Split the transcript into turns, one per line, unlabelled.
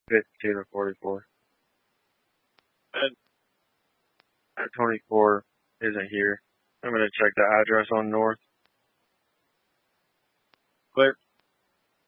52 to 44. That 24 isn't here. I'm going to check the address on North. Clear.